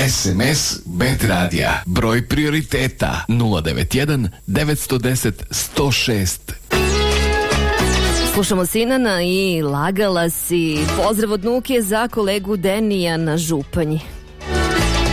SMS Bet Radija. Broj prioriteta 091 910 106. Slušamo Sinana i Lagala si. Pozdrav od Nuke za kolegu Denija na Županji.